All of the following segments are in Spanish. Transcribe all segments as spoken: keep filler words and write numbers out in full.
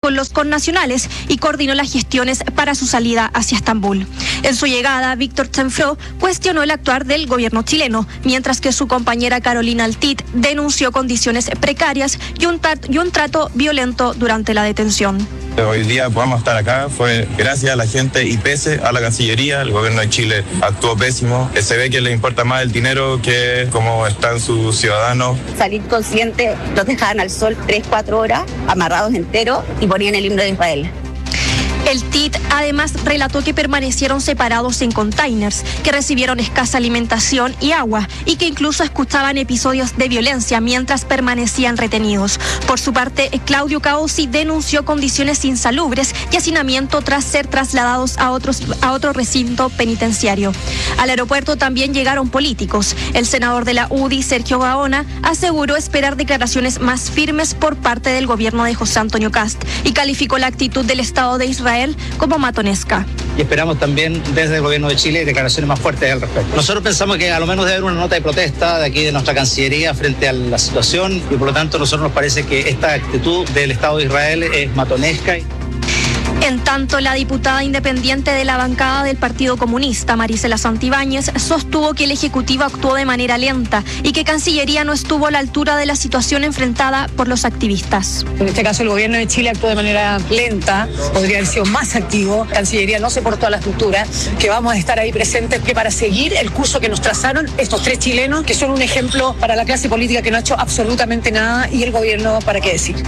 con los connacionales y coordinó las gestiones para su salida hacia Estambul. En su llegada, Víctor Chenfró cuestionó el actuar del gobierno chileno, mientras que su compañera Carolina Altit denunció condiciones precarias y un, y un trato violento durante la detención. Hoy día podamos estar acá fue gracias a la gente y pese a la Cancillería. El gobierno de Chile actuó pésimo. Se ve que le importa más el dinero que cómo están sus ciudadanos. Salir consciente, los dejaban al sol tres, cuatro horas, amarrados enteros y ponían el himno de Israel. El T I T además relató que permanecieron separados en containers, que recibieron escasa alimentación y agua y que incluso escuchaban episodios de violencia mientras permanecían retenidos. Por su parte, Claudio Caossi denunció condiciones insalubres y hacinamiento tras ser trasladados a, otros, a otro recinto penitenciario. Al aeropuerto también llegaron políticos. El senador de la U D I, Sergio Gaona, aseguró esperar declaraciones más firmes por parte del gobierno de José Antonio Kast y calificó la actitud del Estado de Israel como matonesca. Y esperamos también desde el gobierno de Chile declaraciones más fuertes al respecto. Nosotros pensamos que a lo menos debe haber una nota de protesta de aquí de nuestra Cancillería frente a la situación y por lo tanto a nosotros nos parece que esta actitud del Estado de Israel es matonesca. En tanto, la diputada independiente de la bancada del Partido Comunista, Marisela Santibáñez, sostuvo que el Ejecutivo actuó de manera lenta y que Cancillería no estuvo a la altura de la situación enfrentada por los activistas. En este caso, el gobierno de Chile actuó de manera lenta, podría haber sido más activo. Cancillería no se portó a la estructura, que vamos a estar ahí presentes que para seguir el curso que nos trazaron estos tres chilenos, que son un ejemplo para la clase política que no ha hecho absolutamente nada y el gobierno, ¿para qué decir?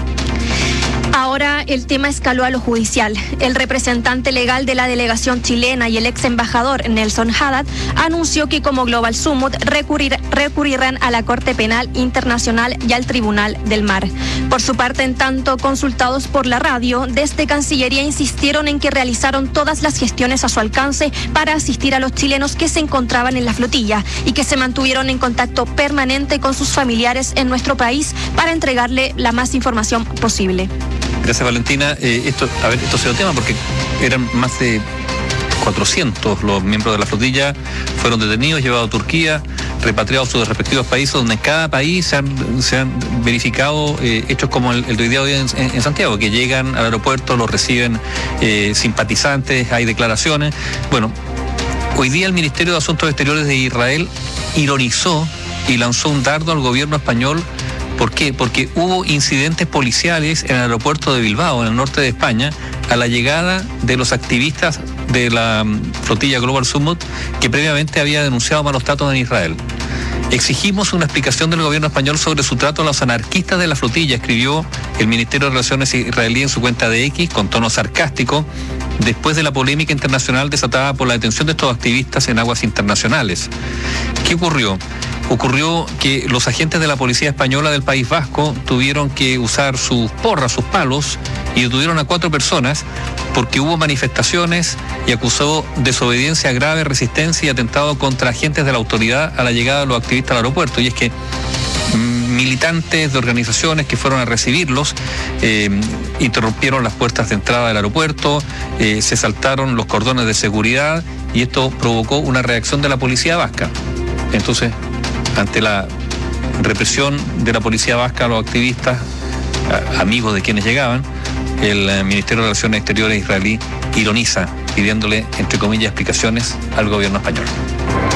Ahora el tema escaló a lo judicial. El representante legal de la delegación chilena y el ex embajador Nelson Haddad anunció que como Global Summit recurrir, recurrirán a la Corte Penal Internacional y al Tribunal del Mar. Por su parte, en tanto, consultados por la radio, desde Cancillería insistieron en que realizaron todas las gestiones a su alcance para asistir a los chilenos que se encontraban en la flotilla y que se mantuvieron en contacto permanente con sus familiares en nuestro país para entregarle la más información posible. Gracias, Valentina. Eh, esto, a ver, esto ha sido tema porque eran más de cuatrocientos los miembros de la flotilla, fueron detenidos, llevados a Turquía, repatriados a sus respectivos países, donde en cada país se han, se han verificado eh, hechos como el, el de hoy día en, en, en Santiago, que llegan al aeropuerto, los reciben eh, simpatizantes, hay declaraciones. Bueno, hoy día el Ministerio de Asuntos Exteriores de Israel ironizó y lanzó un dardo al gobierno español. ¿Por qué? Porque hubo incidentes policiales en el aeropuerto de Bilbao, en el norte de España, a la llegada de los activistas de la flotilla Global Summit, que previamente había denunciado malos tratos en Israel. Exigimos una explicación del gobierno español sobre su trato a los anarquistas de la flotilla, escribió el Ministerio de Relaciones israelí en su cuenta de X, con tono sarcástico, después de la polémica internacional desatada por la detención de estos activistas en aguas internacionales. ¿Qué ocurrió? Ocurrió que los agentes de la Policía Española del País Vasco tuvieron que usar sus porras, sus palos, y detuvieron a cuatro personas porque hubo manifestaciones y acusó desobediencia grave, resistencia y atentado contra agentes de la autoridad a la llegada de los activistas al aeropuerto. Y es que militantes de organizaciones que fueron a recibirlos eh, interrumpieron las puertas de entrada del aeropuerto, eh, se saltaron los cordones de seguridad y esto provocó una reacción de la policía vasca. Entonces, ante la represión de la policía vasca a los activistas, a, amigos de quienes llegaban, el eh, Ministerio de Relaciones Exteriores israelí ironiza, pidiéndole, entre comillas, explicaciones al gobierno español.